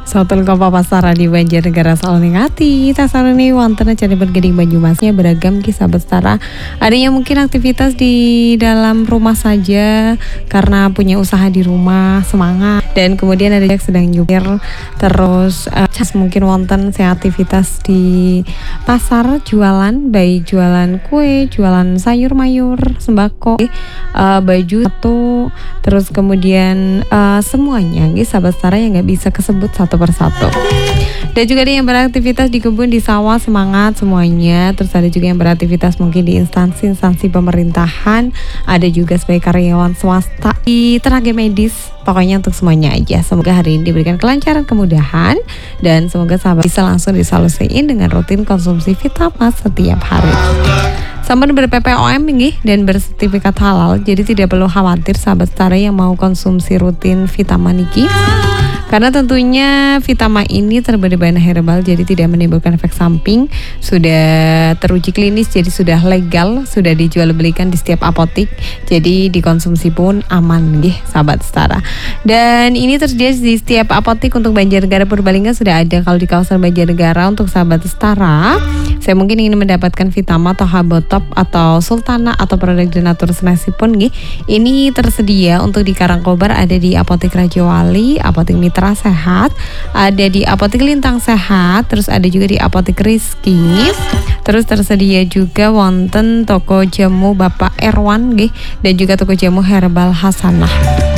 Sautul Kopa Pasara di Banjarnegara selalu ngati. Tasaruni wonten acara bergeding Banyumasnya beragam kisah bestara. Ada yang mungkin aktivitas di dalam rumah saja karena punya usaha di rumah, semangat. Dan kemudian ada yang sedang nyupir. Terus mungkin wonten saya aktivitas di pasar jualan, baik jualan kue, jualan sayur mayur, sembako, baju satu, terus kemudian semuanya kisah bestara yang nggak bisa kesebut satu persatu. Dan juga ada yang beraktivitas di kebun, di sawah, semangat semuanya. Terus ada juga yang beraktivitas mungkin di instansi pemerintahan. Ada juga sebagai karyawan swasta, di tenaga medis. Pokoknya untuk semuanya aja. Semoga hari ini diberikan kelancaran, kemudahan. Dan semoga sahabat bisa langsung disolusiin dengan rutin konsumsi Vitamas setiap hari. Sampun ber-PPOM dan bersertifikat halal. Jadi tidak perlu khawatir sahabat setara yang mau konsumsi rutin Vitaman niki. Karena tentunya Vitama ini terbuat bahan herbal, jadi tidak menimbulkan efek samping. Sudah teruji klinis, jadi sudah legal, sudah dijual belikan di setiap apotik. Jadi dikonsumsi pun aman sahabat setara. Dan ini tersedia di setiap apotik untuk Banjarnegara Purbalingga sudah ada. Kalau di kawasan Banjarnegara untuk sahabat setara, saya mungkin ingin mendapatkan Vitama atau Habotop atau Sultana atau produk Denatur Senasi pun ini tersedia untuk di Karangkobar, ada di Apotik Raja Wali, Apotik Mitra Sehat, ada di Apotik Lintang Sehat, terus ada juga di Apotik Rizky, terus tersedia juga wonten toko jamu Bapak Erwan dan juga toko jamu Herbal Hasanah.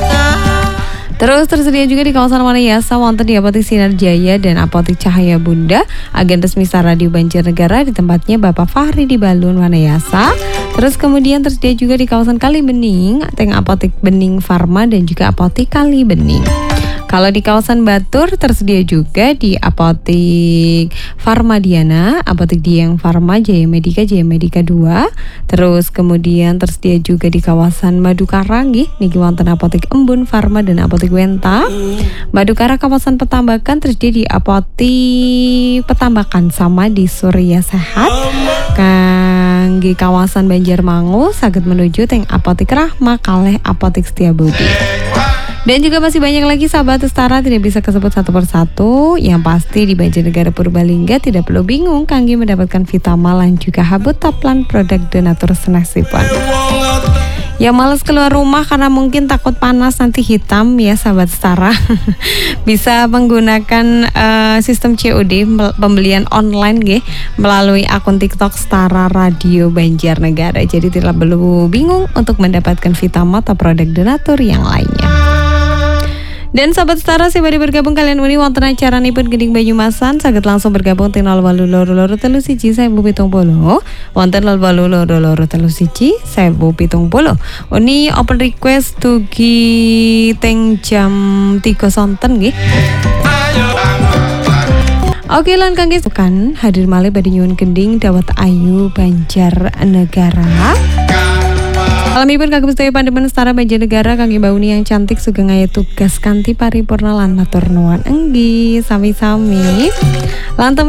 Terus tersedia juga di kawasan Wanayasa, wonten di Apotik Sinar Jaya dan Apotik Cahaya Bunda, agen resmi Radio Banjarnegara di tempatnya Bapak Fahri di Balun Wanayasa. Terus kemudian tersedia juga di kawasan Kalibening, teng Apotik Bening Farma dan juga Apotik Kalibening. Kalau di kawasan Batur tersedia juga di Apotik Farmadiana, Apotik Dieng Farma, Jaya Medika 2. Terus kemudian tersedia juga di kawasan Madukarang niki wonten Apotik Embun Farma dan Apotik Wenta. Madukara kawasan Petambakan tersedia di Apotik Petambakan sama di Surya Sehat. Kangge kawasan Banjarmangu saged menuju teng Apotik Rahma kalih Apotik Setiabudi. Dan juga masih banyak lagi sahabat setara, tidak bisa kesebut satu persatu. Yang pasti di Banjarnegara Purbalingga tidak perlu bingung kangge mendapatkan Vitama lan juga Habotop lan produk Denatur Senasipun. Yang malas keluar rumah karena mungkin takut panas nanti hitam ya sahabat setara, bisa menggunakan sistem COD pembelian online melalui akun TikTok Setara Radio Banjarnegara. Jadi tidak perlu bingung untuk mendapatkan Vitama atau produk Denatur yang lainnya. Dan sahabat setara, saya baru bergabung kalian uni wonten acara nipun Geding Banyumasan, saged langsung bergabung teng 0823 1770 wonten 0823 1770. Uni open request dugi teng jam 3 sonten Oke lan kangge bukan hadir malih badhe nyuwun gending dawet ayu Banjarnegara. Alamipun kagem sedaya pandemen setara Banjarnegara kangge bauni yang cantik sugeng aya tugas kanthi paripurna lan matur nuwun. Enggi sami-sami. Lan